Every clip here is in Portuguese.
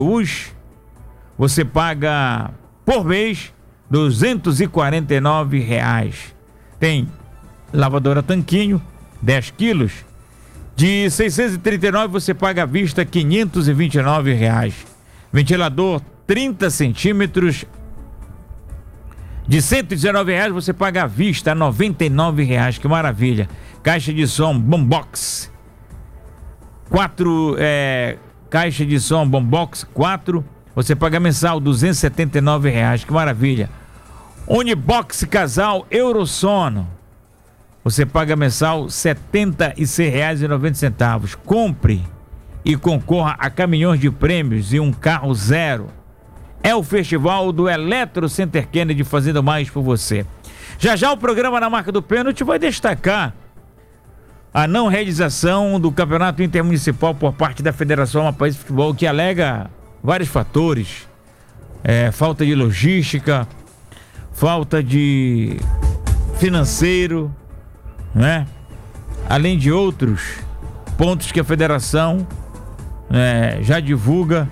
você paga por mês R$ 249. Tem lavadora Tanquinho, 10 quilos, de 639 você paga à vista R$ 529. Ventilador 30 centímetros, de R$ 119 você paga à vista R$ 99. Que maravilha. Caixa de som Boombox 4, caixa de som Boombox 4, você paga mensal R$ 279. Que maravilha. Unibox Casal Eurosono, você paga mensal R$ 76,90. Compre e concorra a caminhões de prêmios e um carro zero. É o festival do Eletro Center Kennedy fazendo mais por você. Já já o programa Na Marca do Pênalti vai destacar a não realização do Campeonato Intermunicipal por parte da Federação Amapáense de Futebol, que alega vários fatores, falta de logística, falta de financeiro, né? Além de outros pontos que a federação já divulga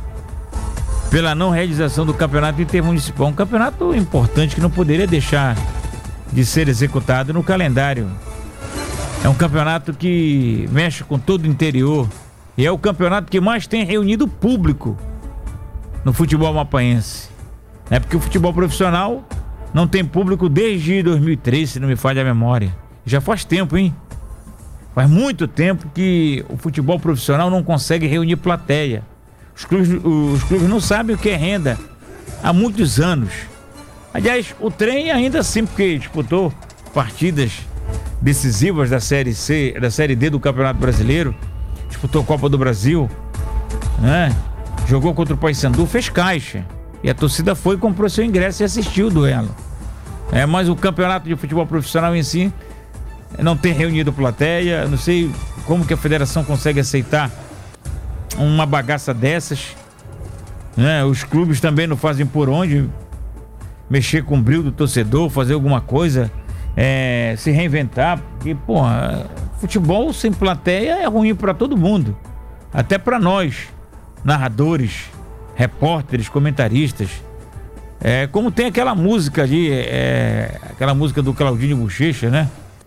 pela não realização do Campeonato Intermunicipal. Um campeonato importante que não poderia deixar de ser executado no calendário. É um campeonato que mexe com todo o interior e é o campeonato que mais tem reunido público no futebol amapáense. É porque o futebol profissional não tem público desde 2003, se não me falha a memória. Já faz tempo, hein? Faz muito tempo que o futebol profissional não consegue reunir plateia. Os clubes não sabem o que é renda há muitos anos. Aliás, o trem ainda assim, porque disputou partidas decisivas da Série C, da Série D do Campeonato Brasileiro, disputou a Copa do Brasil, né? Jogou contra o Paysandu, fez caixa. E a torcida foi, comprou seu ingresso e assistiu o duelo. Mas o campeonato de futebol profissional em si não tem reunido plateia. Não sei como que a federação consegue aceitar uma bagaça dessas, né? Os clubes também não fazem por onde mexer com o brilho do torcedor, fazer alguma coisa, se reinventar, porque, porra, futebol sem plateia é ruim para todo mundo, até para nós, narradores, repórteres, comentaristas. Como tem aquela música ali, aquela música do Claudinho Bochecha, né?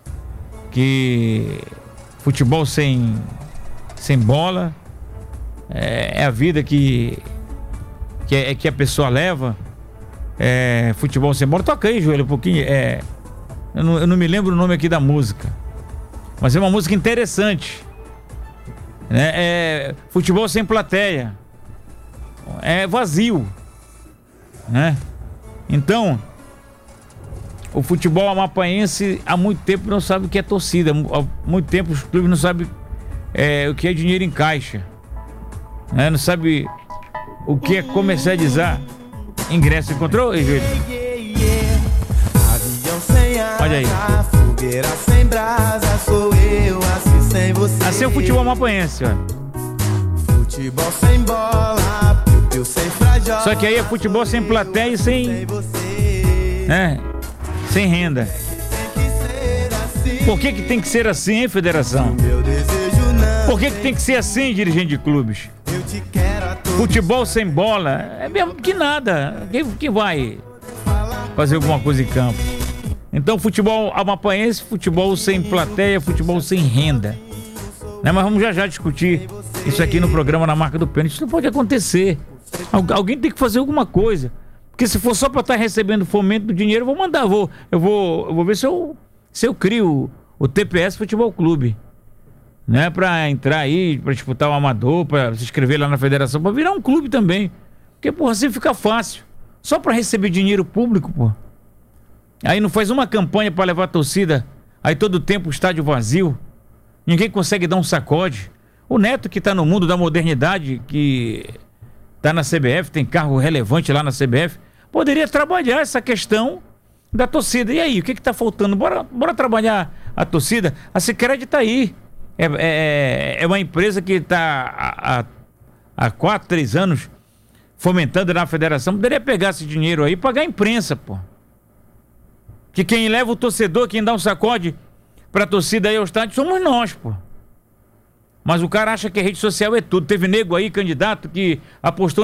Que futebol sem bola é a vida que a pessoa leva. Futebol sem bola. Toca aí, Joelho, um pouquinho. Eu não me lembro o nome aqui da música, mas é uma música interessante, né? Futebol sem plateia é vazio, né? Então, o futebol amapáense há muito tempo não sabe o que é torcida. Há muito tempo os clubes não sabem o que é dinheiro em caixa, né? Não sabe o que é comercializar ingresso. Encontrou, Júlio? Olha aí. Assim é o futebol amapáense, ó. Futebol sem bola, sem fragile. Só que aí é futebol sem plateia e sem renda. Por que tem que ser assim, hein, federação? Por que tem que ser assim, dirigente de clubes? Futebol sem bola é mesmo que nada. Quem vai fazer alguma coisa em campo? Então, futebol amapáense, futebol sem plateia, futebol sem renda, né? Mas vamos já discutir isso aqui no programa Na Marca do Pênalti. Isso não pode acontecer. Alguém tem que fazer alguma coisa. Porque se for só para estar recebendo fomento do dinheiro, eu vou mandar. Eu vou ver se eu crio o TPS Futebol Clube, né? Para entrar aí, para disputar o amador, para se inscrever lá na federação, para virar um clube também. Porque, porra, assim fica fácil. Só para receber dinheiro público, porra. Aí não faz uma campanha para levar a torcida, aí todo tempo o estádio vazio, ninguém consegue dar um sacode. O Neto, que tá no mundo da modernidade, que tá na CBF, tem cargo relevante lá na CBF, poderia trabalhar essa questão da torcida. E aí, o que tá faltando? Bora trabalhar a torcida. A Sicredi tá aí. É uma empresa que tá há 4, 3 anos fomentando na federação. Poderia pegar esse dinheiro aí e pagar a imprensa, pô. Que quem leva o torcedor, quem dá um sacode pra torcida aí ao estádio, somos nós, pô. Mas o cara acha que a rede social é tudo. Teve nego aí, candidato, que apostou